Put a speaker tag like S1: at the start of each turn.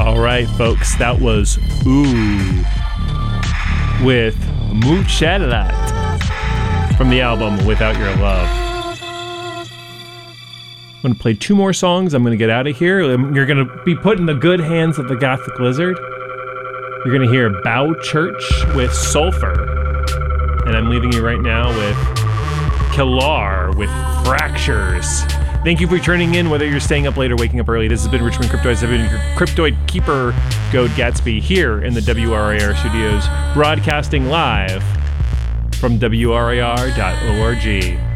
S1: All right, folks, that was Ooh with Muchalat from the album Without Your Love. I'm going to play two more songs. I'm going to get out of here. You're going to be put in the good hands of the Gothic Lizard. You're going to hear Bow Church with Sulfur. And I'm leaving you right now with Killar with Fractures. Thank you for tuning in, whether you're staying up late or waking up early. This has been Richmond Cryptoids. I've been your Cryptoid Keeper, Goat Gatsby, here in the WRIR studios, broadcasting live from WRIR.org.